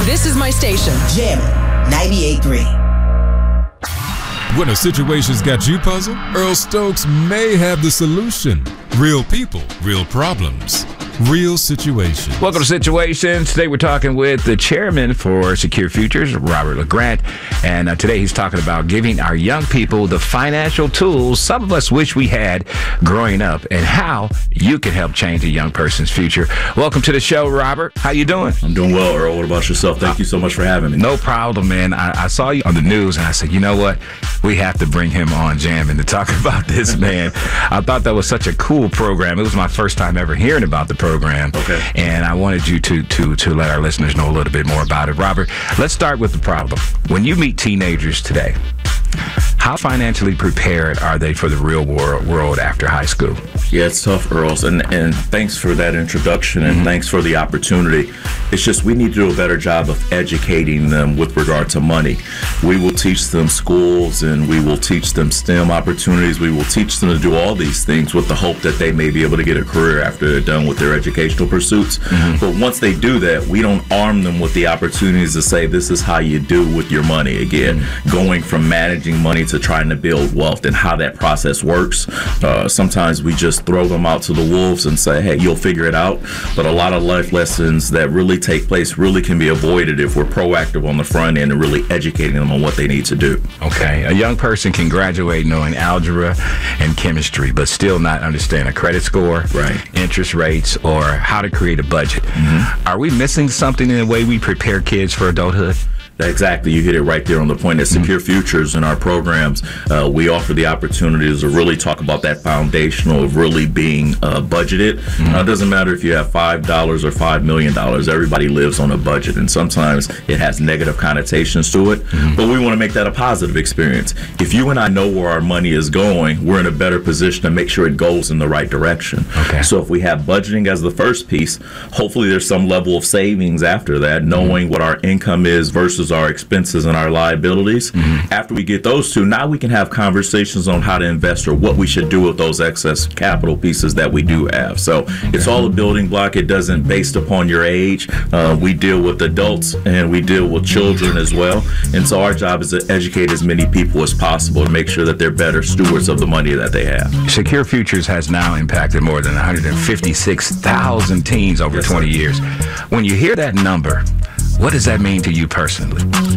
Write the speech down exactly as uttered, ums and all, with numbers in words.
This is my station. Jammin' ninety-eight point three. When a situation's got you puzzled, Earl Stokes may have the solution. Real people, real problems, real situations. Welcome to Situations. Today we're talking with the chairman for Secure Futures, Robert LeGrant. And uh, today he's talking about giving our young people the financial tools some of us wish we had growing up and how you can help change a young person's future. Welcome to the show, Robert. How you doing? I'm doing well, Earl. What about yourself? Thank you so much for having me. No problem, man. I, I saw you on the news and I said, you know what? We have to bring him on Jammin' to talk about this, man. I thought that was such a cool program. It was my first time ever hearing about the program. Okay. And I wanted you to to to let our listeners know a little bit more about it. Robert, let's start with the problem. When you meet teenagers today, how financially prepared are they for the real world, world after high school? Yeah, it's tough, Earl. And, and thanks for that introduction, and mm-hmm. thanks for the opportunity. It's just we need to do a better job of educating them with regard to money. We will teach them schools, and we will teach them STEM opportunities. We will teach them to do all these things with the hope that they may be able to get a career after they're done with their educational pursuits. Mm-hmm. But once they do that, we don't arm them with the opportunities to say, this is how you do with your money. Again, mm-hmm. going from managing money to trying to build wealth and how that process works. Uh, sometimes we just throw them out to the wolves and say, hey, you'll figure it out. But a lot of life lessons that really take place really can be avoided if we're proactive on the front end and really educating them on what they need to do. Okay. A young person can graduate knowing algebra and chemistry, but still not understand a credit score, right, interest rates, or how to create a budget. Mm-hmm. Are we missing something in the way we prepare kids for adulthood? Exactly. You hit it right there on the point. At Secure Futures in our programs, uh, we offer the opportunities to really talk about that foundational of really being uh, budgeted. Mm-hmm. Uh, it doesn't matter if you have five dollars or five million dollars. Everybody lives on a budget, and sometimes it has negative connotations to it. Mm-hmm. But we want to make that a positive experience. If you and I know where our money is going, we're in a better position to make sure it goes in the right direction. Okay. So if we have budgeting as the first piece, hopefully there's some level of savings after that, knowing mm-hmm. what our income is versus our expenses and our liabilities. Mm-hmm. After we get those two, now we can have conversations on how to invest or what we should do with those excess capital pieces that we do have. So okay. it's all a building block. It doesn't based upon your age. Uh, we deal with adults and we deal with children as well. And so our job is to educate as many people as possible to make sure that they're better stewards of the money that they have. Secure Futures has now impacted more than one hundred fifty-six thousand teens over yes, twenty sir. years. When you hear that number, what does that mean to you personally?